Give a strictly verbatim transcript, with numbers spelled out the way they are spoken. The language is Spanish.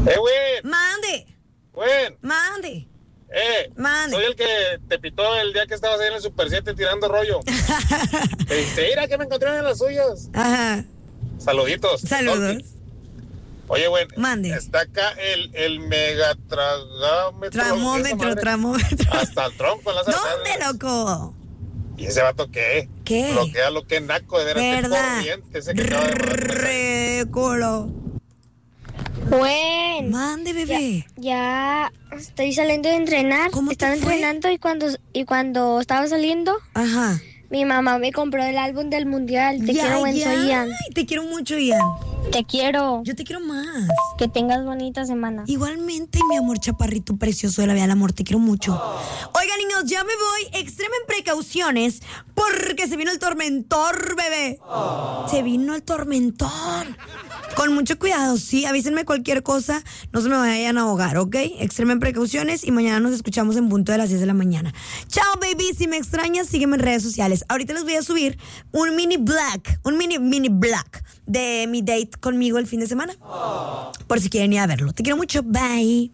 Eh, güey. Mande. Güey. Mande. Eh, Mande. soy el que te pitó el día que estabas ahí en el Super siete tirando rollo. Te dice, mira que me encontré en las suyas. Ajá. Saluditos. Saludos. Torti. Oye, güey. Mande. Está acá el, el megatragámetro. Tramómetro, tramómetro. Hasta el tronco en las ¿Dónde, arcadas. loco? ¿Y ese vato qué? ¿Qué? Bloquea lo que naco de veras. ¿Verdad? Corriente, ese que acaba de mandar mensaje. Réculo. Bueno, Mande, bebé. ya, ya estoy saliendo de entrenar. ¿Cómo te Estaba fue? entrenando y cuando y cuando estaba saliendo, Ajá. mi mamá me compró el álbum del mundial. Te Ya, quiero, buen ya. soy Ian. Ay, te quiero mucho, Ian. Te quiero. Yo te quiero más. Que tengas bonita semana. Igualmente, mi amor chaparrito precioso de la vida del amor, te quiero mucho. Oigan, niños, ya me voy. Extremen precauciones porque se vino el tormentor, bebé. Se vino el tormentor. Con mucho cuidado, sí. Avísenme cualquier cosa. No se me vayan a ahogar, ¿ok? Extremen precauciones y mañana nos escuchamos en punto de las diez de la mañana. Chao, baby. Si me extrañas, sígueme en redes sociales. Ahorita les voy a subir un mini black, un mini, mini black de mi date conmigo el fin de semana. Por si quieren ir a verlo. Te quiero mucho. Bye.